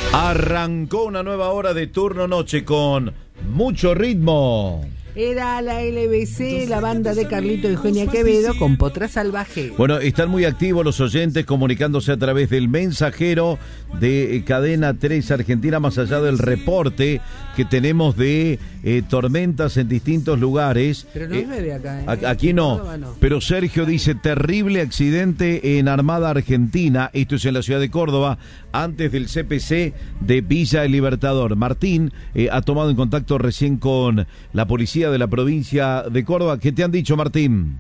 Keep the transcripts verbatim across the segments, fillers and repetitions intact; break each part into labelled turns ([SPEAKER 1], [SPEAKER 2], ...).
[SPEAKER 1] Arrancó una nueva hora de turno noche con mucho ritmo.
[SPEAKER 2] Era la L B C, la banda de Carlito y Eugenia Quevedo con Potra Salvaje.
[SPEAKER 1] Bueno, están muy activos los oyentes comunicándose a través del mensajero de Cadena tres Argentina, más allá del reporte que tenemos de eh, tormentas en distintos lugares.
[SPEAKER 2] Pero no
[SPEAKER 1] eh,
[SPEAKER 2] llueve acá, ¿eh?
[SPEAKER 1] Aquí no,
[SPEAKER 2] no,
[SPEAKER 1] pero Sergio dice terrible accidente en Armada Argentina, esto es en la ciudad de Córdoba, antes del C P C de Villa El Libertador. Martín eh, ha tomado en contacto recién con la policía de la provincia de Córdoba. ¿Qué te han dicho, Martín?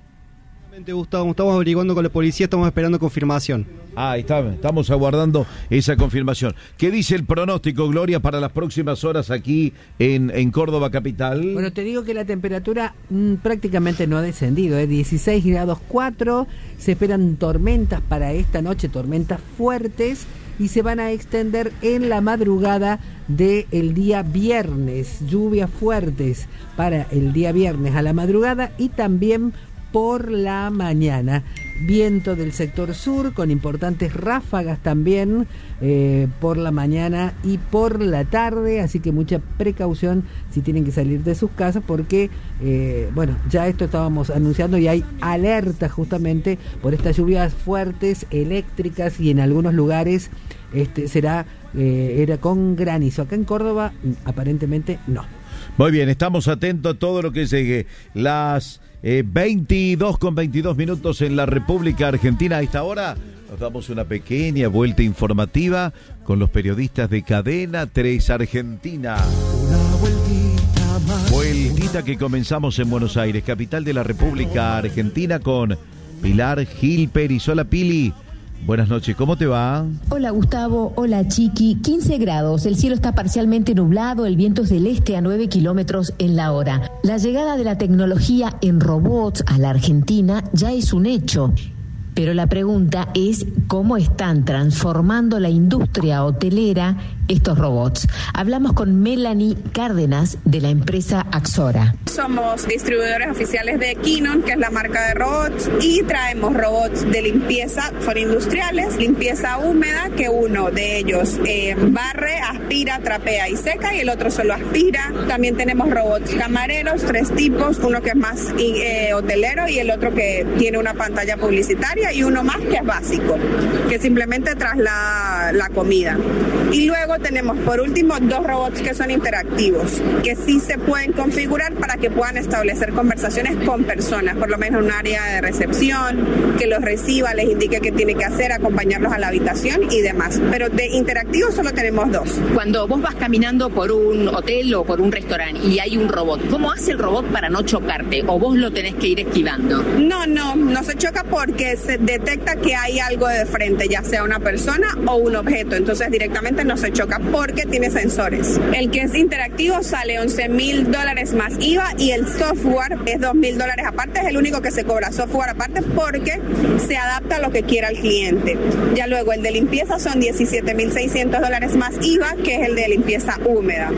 [SPEAKER 3] Gustavo, estamos averiguando con la policía, estamos esperando confirmación.
[SPEAKER 1] Ah, ahí está, estamos aguardando esa confirmación. ¿Qué dice el pronóstico, Gloria, para las próximas horas aquí en, en Córdoba capital?
[SPEAKER 2] Bueno, te digo que la temperatura mmm, prácticamente no ha descendido, ¿eh? dieciséis grados cuatro, se esperan tormentas para esta noche, tormentas fuertes, y se van a extender en la madrugada del día viernes, lluvias fuertes para el día viernes a la madrugada y también por la mañana. Viento del sector sur con importantes ráfagas también eh, por la mañana y por la tarde, así que mucha precaución si tienen que salir de sus casas porque, eh, bueno, ya esto estábamos anunciando y hay alerta justamente por estas lluvias fuertes, eléctricas y en algunos lugares este será eh, era con granizo. Acá en Córdoba aparentemente no.
[SPEAKER 1] Muy bien, estamos atentos a todo lo que llegue. Las eh, veintidós con veintidós minutos en la República Argentina. A esta hora nos damos una pequeña vuelta informativa con los periodistas de Cadena tres Argentina. Una vueltita más. Vueltita que comenzamos en Buenos Aires, capital de la República Argentina, con Pilar Gil Peris. Hola, Pili. Buenas noches, ¿cómo te va?
[SPEAKER 4] Hola Gustavo, hola Chiqui, quince grados, el cielo está parcialmente nublado, el viento es del este a nueve kilómetros en la hora. La llegada de la tecnología en robots a la Argentina ya es un hecho, pero la pregunta es cómo están transformando la industria hotelera estos robots. Hablamos con Melanie Cárdenas de la empresa Axora.
[SPEAKER 5] Somos distribuidores oficiales de Kinon, que es la marca de robots, y traemos robots de limpieza, son industriales, limpieza húmeda, que uno de ellos eh, barre, aspira, trapea y seca, y el otro solo aspira. También tenemos robots camareros, tres tipos, uno que es más eh, hotelero y el otro que tiene una pantalla publicitaria, y uno más que es básico, que simplemente traslada la comida. Y luego tenemos por último dos robots que son interactivos, que sí se pueden configurar para que puedan establecer conversaciones con personas, por lo menos un área de recepción, que los reciba, les indique qué tiene que hacer, acompañarlos a la habitación y demás. Pero de interactivos solo tenemos dos.
[SPEAKER 6] Cuando vos vas caminando por un hotel o por un restaurante y hay un robot, ¿cómo hace el robot para no chocarte? ¿O vos lo tenés que ir esquivando?
[SPEAKER 5] No, no, no se choca porque se detecta que hay algo de frente, ya sea una persona o un objeto, entonces directamente no se choca porque tiene sensores. El que es interactivo sale once mil dólares más I V A y el software es dos mil dólares aparte, es el único que se cobra software aparte porque se adapta a lo que quiera el cliente. Ya luego el de limpieza son diecisiete mil seiscientos dólares más I V A, que es el de limpieza húmeda.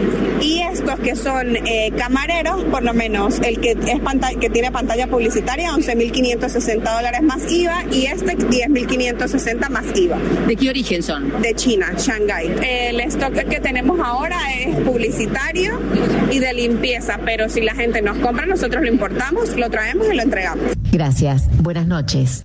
[SPEAKER 5] Y estos que son eh, camareros, por lo menos el que es pantalla, que tiene pantalla publicitaria, once mil quinientos sesenta dólares más I V A, y este diez mil quinientos sesenta más I V A.
[SPEAKER 6] ¿De qué origen son?
[SPEAKER 5] De China, Shanghái. El stock que tenemos ahora es publicitario y de limpieza, pero si la gente nos compra, nosotros lo importamos, lo traemos y lo entregamos.
[SPEAKER 4] Gracias, buenas noches.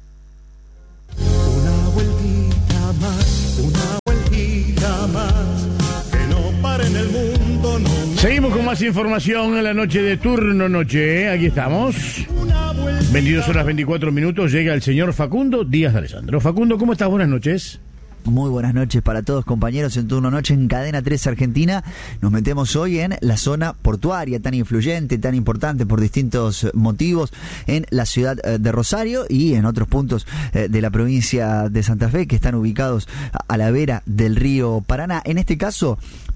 [SPEAKER 7] Una vueltita más, una vueltita más, que no pare en el mundo, no.
[SPEAKER 8] Seguimos con más información en la noche de turno noche, aquí estamos. veintidós horas veinticuatro minutos, llega el señor Facundo Díaz de Alessandro. Facundo, ¿cómo estás? Buenas noches.
[SPEAKER 9] Muy buenas noches para todos, compañeros, en Turno Noche en Cadena tres Argentina. Nos metemos hoy en la zona portuaria tan influyente, tan importante por distintos motivos en la ciudad de Rosario y en otros puntos de la provincia de Santa Fe que están ubicados a la vera del río Paraná. En este caso,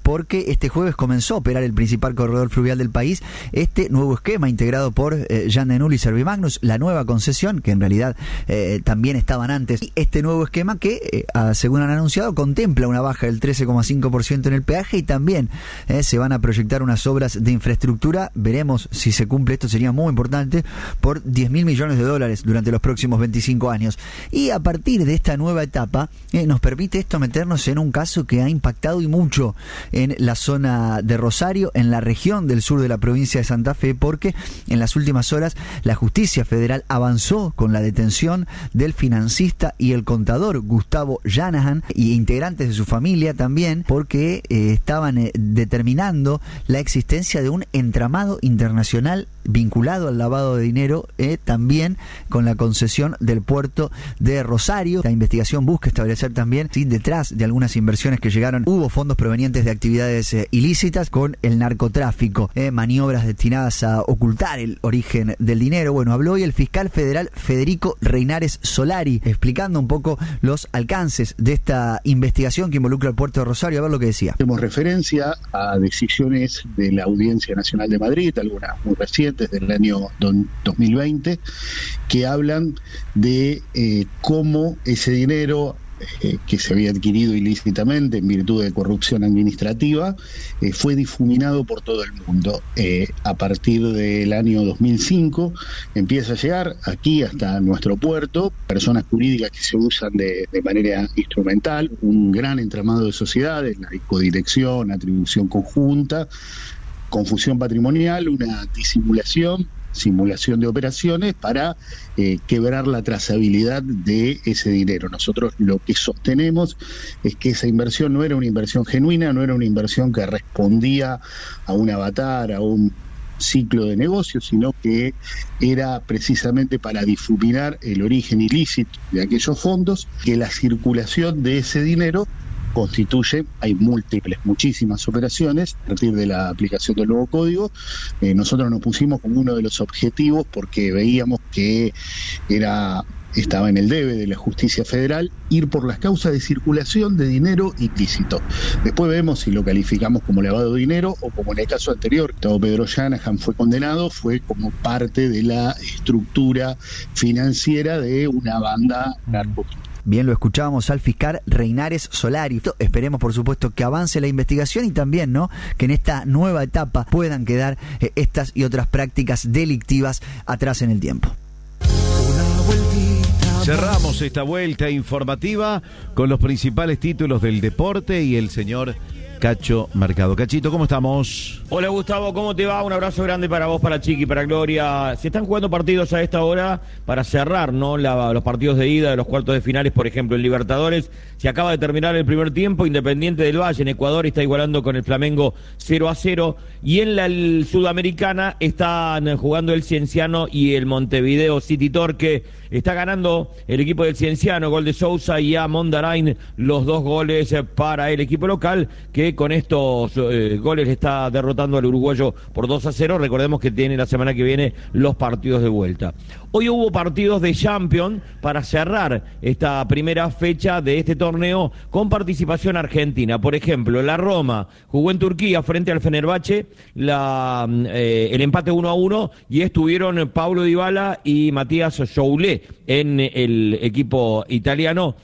[SPEAKER 9] porque este jueves comenzó a operar el principal corredor fluvial del país, este nuevo esquema integrado por eh, Jan de Null y Servimagnus, la nueva concesión, que en realidad eh, también estaban antes, y este nuevo esquema que, eh, según han anunciado, contempla una baja del trece coma cinco por ciento en el peaje y también eh, se van a proyectar unas obras de infraestructura, veremos si se cumple, esto sería muy importante, por diez mil millones de dólares durante los próximos veinticinco años. Y a partir de esta nueva etapa, eh, nos permite esto meternos en un caso que ha impactado y mucho en la zona de Rosario, en la región del sur de la provincia de Santa Fe, porque en las últimas horas la justicia federal avanzó con la detención del financista y el contador Gustavo Janahan y integrantes de su familia también, porque eh, estaban eh, determinando la existencia de un entramado internacional vinculado al lavado de dinero, eh, también con la concesión del puerto de Rosario. La investigación busca establecer también si detrás de algunas inversiones que llegaron hubo fondos provenientes de actividades eh, ilícitas con el narcotráfico, eh, maniobras destinadas a ocultar el origen del dinero. Bueno, habló hoy el fiscal federal Federico Reinares Solari, explicando un poco los alcances de esta investigación que involucra al puerto de Rosario. A ver lo que decía.
[SPEAKER 10] Hacemos referencia a decisiones de la Audiencia Nacional de Madrid, algunas muy recientes del año dos mil veinte, que hablan de eh, cómo ese dinero eh, que se había adquirido ilícitamente en virtud de corrupción administrativa eh, fue difuminado por todo el mundo. Eh, a partir del año dos mil cinco empieza a llegar aquí hasta nuestro puerto personas jurídicas que se usan de, de manera instrumental, un gran entramado de sociedades, la codirección, atribución conjunta, confusión patrimonial, una disimulación, simulación de operaciones para eh, quebrar la trazabilidad de ese dinero. Nosotros lo que sostenemos es que esa inversión no era una inversión genuina, no era una inversión que respondía a un avatar, a un ciclo de negocios, sino que era precisamente para difuminar el origen ilícito de aquellos fondos, que la circulación de ese dinero constituye, hay múltiples, muchísimas operaciones a partir de la aplicación del nuevo código. Eh, nosotros nos pusimos como uno de los objetivos porque veíamos que era estaba en el debe de la justicia federal ir por las causas de circulación de dinero ilícito. Después vemos si lo calificamos como lavado de dinero o como en el caso anterior, Gustavo Pedro Janahan fue condenado, fue como parte de la estructura financiera de una banda narcotráfico.
[SPEAKER 9] Bien, lo escuchábamos al fiscal Reinares Solari. Esperemos, por supuesto, que avance la investigación y también, ¿no?, que en esta nueva etapa puedan quedar eh, estas y otras prácticas delictivas atrás en el tiempo.
[SPEAKER 1] Cerramos esta vuelta informativa con los principales títulos del deporte y el señor Cacho Mercado. Cachito, ¿cómo estamos?
[SPEAKER 11] Hola Gustavo, ¿cómo te va? Un abrazo grande para vos, para Chiqui, para Gloria. Se están jugando partidos a esta hora para cerrar, ¿no?, La, los partidos de ida de los cuartos de finales, por ejemplo, en Libertadores. Se acaba de terminar el primer tiempo, Independiente del Valle en Ecuador está igualando con el Flamengo cero a cero. Y en la el, Sudamericana están jugando el Cienciano y el Montevideo City Torque. Está ganando el equipo del Cienciano, gol de Sousa y a Mondarain, los dos goles para el equipo local, que con estos eh, goles está derrotando al uruguayo por dos a cero. Recordemos que tiene la semana que viene los partidos de vuelta. Hoy hubo partidos de Champions para cerrar esta primera fecha de este torneo con participación argentina. Por ejemplo, la Roma jugó en Turquía frente al Fenerbahce, la, eh, el empate uno a uno, y estuvieron Paulo Dybala y Matías Joulet en el equipo italiano,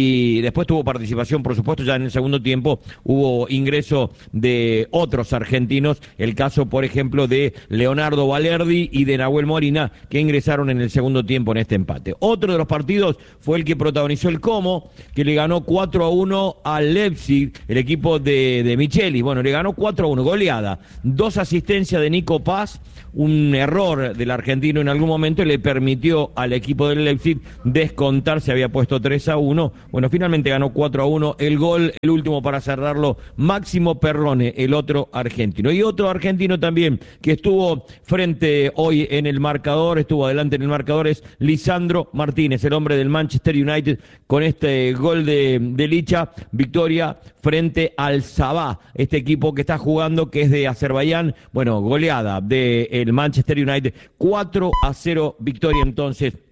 [SPEAKER 11] y después tuvo participación, por supuesto, ya en el segundo tiempo hubo ingreso de otros argentinos, el caso, por ejemplo, de Leonardo Valerdi y de Nahuel Molina, que ingresaron en el segundo tiempo en este empate. Otro de los partidos fue el que protagonizó el Como, que le ganó cuatro a uno al Leipzig, el equipo de, de Micheli. Bueno, le ganó cuatro a uno, goleada, dos asistencias de Nico Paz, un error del argentino en algún momento le permitió al equipo del Leipzig descontar, se había puesto tres a uno, bueno, finalmente ganó cuatro a uno, el gol, el último para cerrarlo, Máximo Perrone, el otro argentino. Y otro argentino también que estuvo frente hoy en el marcador, estuvo adelante en el marcador, es Lisandro Martínez, el hombre del Manchester United, con este gol de, de Licha, victoria frente al Sabah, este equipo que está jugando, que es de Azerbaiyán. Bueno, goleada del Manchester United, cuatro a cero, victoria entonces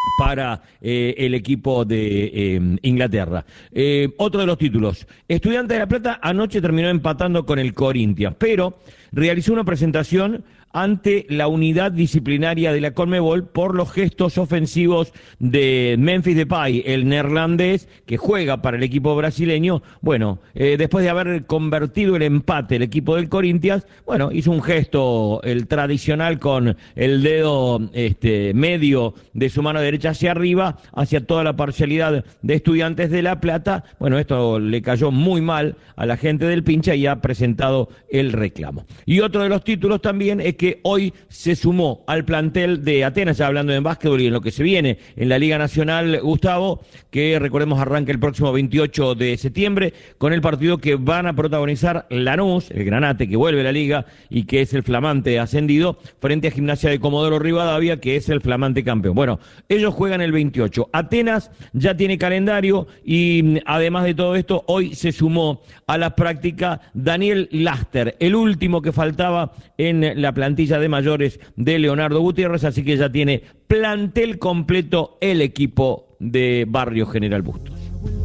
[SPEAKER 11] para eh, el equipo de eh, Inglaterra. Eh, otro de los títulos. Estudiantes de La Plata anoche terminó empatando con el Corinthians, pero realizó una presentación ante la unidad disciplinaria de la Conmebol por los gestos ofensivos de Memphis Depay, el neerlandés que juega para el equipo brasileño. Bueno, eh, después de haber convertido el empate el equipo del Corinthians, bueno, hizo un gesto, el tradicional, con el dedo este, medio de su mano derecha hacia arriba, hacia toda la parcialidad de Estudiantes de La Plata. Bueno, esto le cayó muy mal a la gente del Pincha y ha presentado el reclamo. Y otro de los títulos también es que que hoy se sumó al plantel de Atenas, ya hablando en básquetbol y en lo que se viene en la Liga Nacional, Gustavo, que recordemos arranca el próximo veintiocho de septiembre con el partido que van a protagonizar Lanús, el Granate que vuelve a la Liga y que es el flamante ascendido, frente a Gimnasia de Comodoro Rivadavia, que es el flamante campeón. Bueno, ellos juegan el veintiocho. Atenas ya tiene calendario y además de todo esto, hoy se sumó a la práctica Daniel Laster, el último que faltaba en la plantilla de mayores de Leonardo Gutiérrez, así que ya tiene plantel completo el equipo de Barrio General Bustos.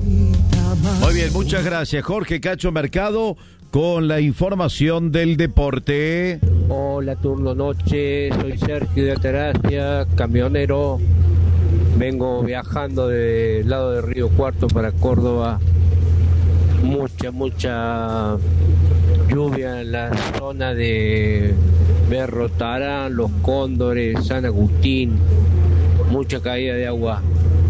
[SPEAKER 1] Muy bien, muchas gracias, Jorge Cacho Mercado, con la información del deporte.
[SPEAKER 12] Hola, turno noche, soy Sergio de Altagracia, camionero. Vengo viajando del lado de Río Cuarto para Córdoba. Mucha, mucha lluvia en la zona de Berro Tarán, Los Cóndores, San Agustín, mucha caída de agua.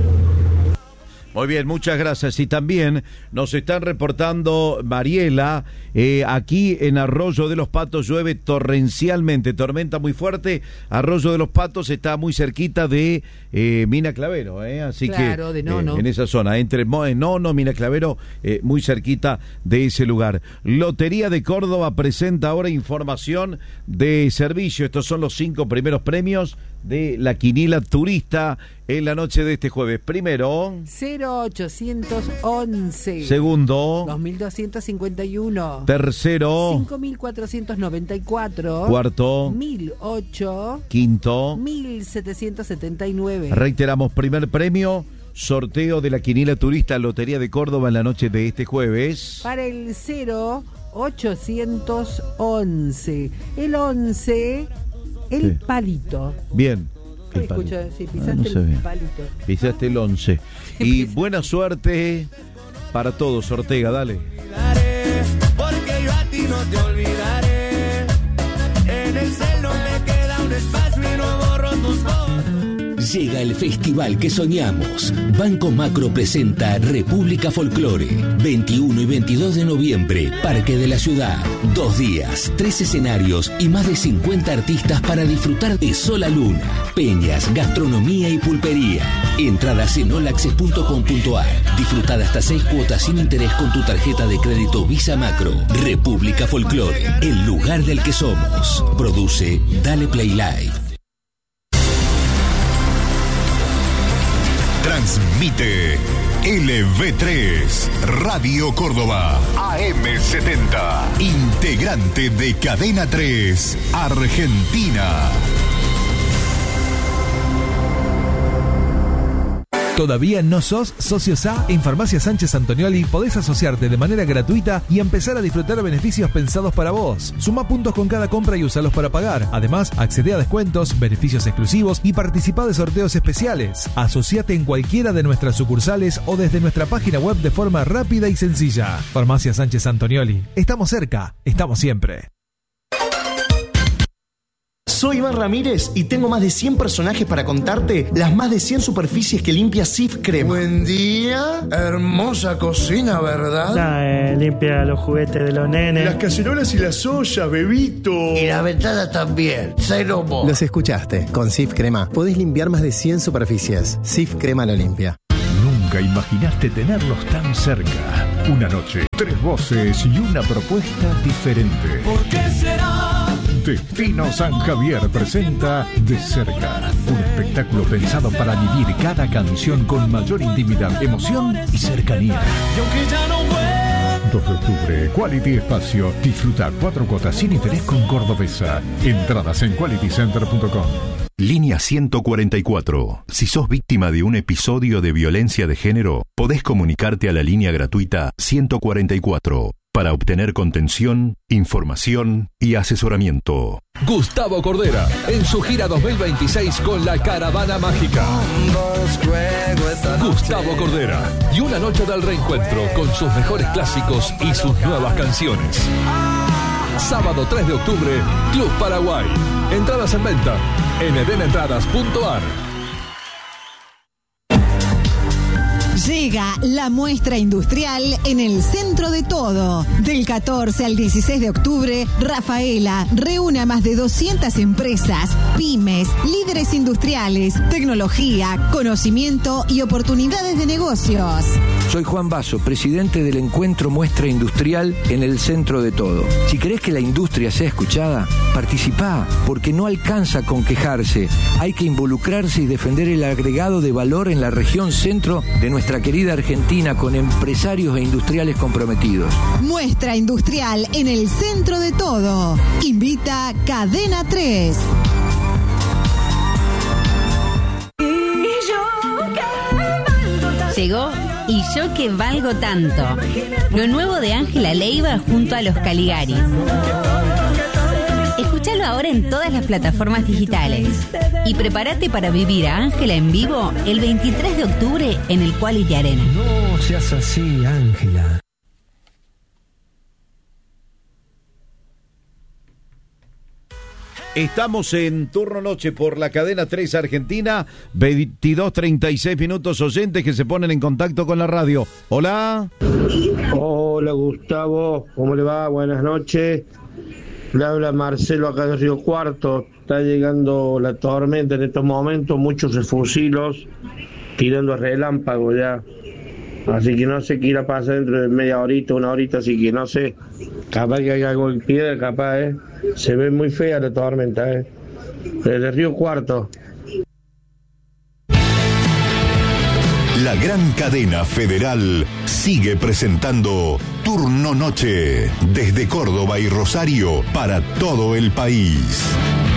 [SPEAKER 1] Muy bien, muchas gracias. Y también nos están reportando, Mariela, eh, aquí en Arroyo de los Patos llueve torrencialmente, tormenta muy fuerte. Arroyo de los Patos está muy cerquita de eh, Mina Clavero, eh, así
[SPEAKER 2] claro,
[SPEAKER 1] que
[SPEAKER 2] de Nono.
[SPEAKER 1] Eh, en esa zona, entre Nono, Mina Clavero, eh, muy cerquita de ese lugar. Lotería de Córdoba presenta ahora información de servicio. Estos son los cinco primeros premios de la quiniela turista en la noche de este jueves. Primero,
[SPEAKER 2] cero ochocientos once.
[SPEAKER 1] Segundo,
[SPEAKER 2] dos mil doscientos cincuenta y uno.
[SPEAKER 1] Tercero,
[SPEAKER 2] cinco mil cuatrocientos noventa y cuatro.
[SPEAKER 1] Cuarto,
[SPEAKER 2] mil ocho.
[SPEAKER 1] Quinto,
[SPEAKER 2] mil setecientos setenta y nueve.
[SPEAKER 1] Reiteramos, primer premio, sorteo de la quiniela turista Lotería de Córdoba en la noche de este jueves.
[SPEAKER 2] Para el cero ochocientos once. El once, el sí. Palito.
[SPEAKER 1] Bien.
[SPEAKER 2] El escucho, sí, pisaste ah, no el bien. Palito.
[SPEAKER 1] Pisaste el once. Y buena suerte para todos, Ortega, dale.
[SPEAKER 7] Porque yo a ti no te olvidaré. En el celo me queda un espacio y no borro tus fotos.
[SPEAKER 13] Llega el festival que soñamos. Banco Macro presenta República Folclore. veintiuno y veintidós de noviembre, Parque de la Ciudad. Dos días, tres escenarios y más de cincuenta artistas para disfrutar de Sol a Luna, peñas, gastronomía y pulpería. Entradas en olaxes punto com punto ar. Disfrutar hasta seis cuotas sin interés con tu tarjeta de crédito Visa Macro. República Folclore, el lugar del que somos. Produce Dale Play Live.
[SPEAKER 14] Transmite L V tres, Radio Córdoba, A M setenta, integrante de Cadena tres, Argentina.
[SPEAKER 15] ¿Todavía no sos socio S A? En Farmacia Sánchez Antonioli podés asociarte de manera gratuita y empezar a disfrutar beneficios pensados para vos. Suma puntos con cada compra y usalos para pagar. Además, accede a descuentos, beneficios exclusivos y participa de sorteos especiales. Asociate en cualquiera de nuestras sucursales o desde nuestra página web de forma rápida y sencilla. Farmacia Sánchez Antonioli. Estamos cerca, estamos siempre.
[SPEAKER 16] Soy Iván Ramírez y tengo más de cien personajes para contarte las más de cien superficies que limpia Sif Crema.
[SPEAKER 17] Buen día, hermosa cocina, ¿verdad?
[SPEAKER 18] Nah, eh, limpia los juguetes de los nenes.
[SPEAKER 17] Las cacerolas y las ollas, bebito.
[SPEAKER 19] Y la ventana también, cero mo.
[SPEAKER 20] Los escuchaste, con Sif Crema podés limpiar más de cien superficies. Sif Crema lo limpia.
[SPEAKER 21] Nunca imaginaste tenerlos tan cerca. Una noche, tres voces y una propuesta diferente.
[SPEAKER 7] ¿Por qué será?
[SPEAKER 21] Destino San Javier presenta De Cerca, un espectáculo pensado para vivir cada canción con mayor intimidad, emoción y cercanía.
[SPEAKER 7] Y aunque ya no
[SPEAKER 21] dos de octubre, Quality Espacio. Disfruta cuatro cuotas sin interés con Cordobesa. Entradas en quality center punto com.
[SPEAKER 14] Línea ciento cuarenta y cuatro. Si sos víctima de un episodio de violencia de género, podés comunicarte a la línea gratuita ciento cuarenta y cuatro para obtener contención, información y asesoramiento.
[SPEAKER 3] Gustavo Cordera, en su gira dos mil veintiséis con la Caravana Mágica. Gustavo Cordera, y una noche del reencuentro con sus mejores clásicos y sus nuevas canciones. Sábado tres de octubre, Club Paraguay. Entradas en venta en eden entradas punto a r.
[SPEAKER 22] Llega la muestra industrial en el centro de todo. Del catorce al dieciséis de octubre, Rafaela reúne a más de doscientas empresas, pymes, líderes industriales, tecnología, conocimiento y oportunidades de negocios.
[SPEAKER 23] Soy Juan Basso, presidente del encuentro Muestra Industrial en el centro de todo. Si querés que la industria sea escuchada, participá, porque no alcanza con quejarse. Hay que involucrarse y defender el agregado de valor en la región centro de nuestra querida Argentina, con empresarios e industriales comprometidos.
[SPEAKER 22] Muestra Industrial en el centro de todo. Invita Cadena tres.
[SPEAKER 24] Llegó Y yo que valgo tanto. Lo nuevo de Ángela Leiva junto a los Caligaris. Escúchalo ahora en todas las plataformas digitales. Y prepárate para vivir a Ángela en vivo el veintitrés de octubre en el Quality Arena.
[SPEAKER 25] No seas así, Ángela.
[SPEAKER 1] Estamos en turno noche por la cadena tres Argentina, veintidós treinta y seis minutos, oyentes que se ponen en contacto con la radio. Hola.
[SPEAKER 26] Hola Gustavo, ¿cómo le va? Buenas noches. Le habla Marcelo acá de Río Cuarto. Está llegando la tormenta en estos momentos, muchos refusilos tirando relámpagos ya. Así que no sé qué irá a pasar dentro de media horita, una horita, así que no sé. Capaz que hay algo en piedra, capaz, ¿eh? Se ve muy fea la tormenta, ¿eh? Desde Río Cuarto.
[SPEAKER 14] La gran cadena federal sigue presentando Turno Noche desde Córdoba y Rosario para todo el país.